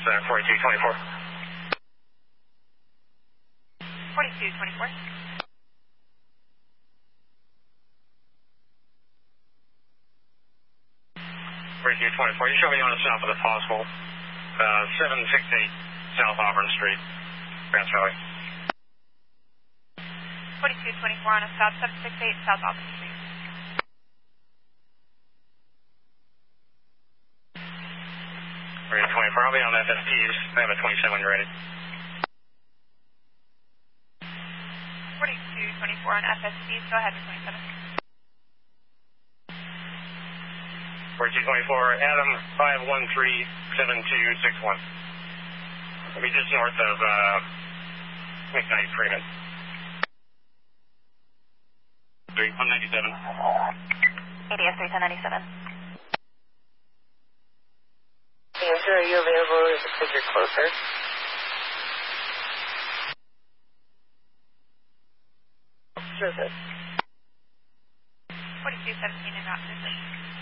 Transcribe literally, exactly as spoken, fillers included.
uh, forty-two twenty-four. forty-two twenty-four. forty-two twenty-four, you show me on the south of the possible. Uh, seven sixty-eight South Auburn Street, Grass Valley. forty-two twenty-four on a south, seven sixty-eight South Auburn Street. forty-two twenty-four, I'll be on F S Ts. I have a twenty-seven ready. forty-two twenty-four on F S Ts, go ahead with twenty-seven. forty-two twenty-four, Adam, five one three seven two six one. We'll be just north of uh, McKnight Freeman. three one ninety-seven. A D S three ten ninety-seven. Answer, are you available to take your closer? Joseph. forty-two seventeen in Route Joseph.